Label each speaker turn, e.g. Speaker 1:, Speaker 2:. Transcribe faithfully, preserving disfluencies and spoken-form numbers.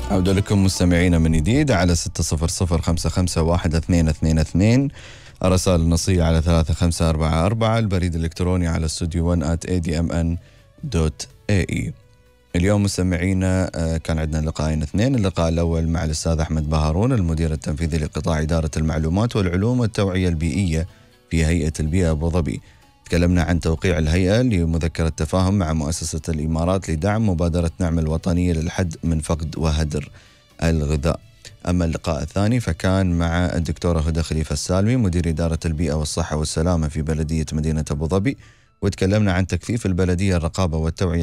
Speaker 1: عودة لكم مستمعينا من جديد على ستة صفر صفر خمسة خمسة واحد اثنين اثنين اثنين، الرسائل النصية على ثلاثة خمسة أربعة أربعة، البريد الإلكتروني على استوديو ون آت إيه دي إم إن دوت إيه إي. اليوم مستمعينا كان عندنا لقاءين اثنين. اللقاء الأول مع الأستاذ أحمد بهارون، المدير التنفيذي لقطاع إدارة المعلومات والعلوم والتوعية البيئية في هيئة البيئة أبو ظبي. تكلمنا عن توقيع الهيئة لمذكرة تفاهم مع مؤسسة الإمارات لدعم مبادرة نعم الوطنية للحد من فقد وهدر الغذاء. أما اللقاء الثاني فكان مع الدكتورة هدى خليفة السالمي، مدير إدارة البيئة والصحة والسلامة في بلدية مدينة أبو ظبي، وتكلمنا عن تكثيف البلدية الرقابة والتوعية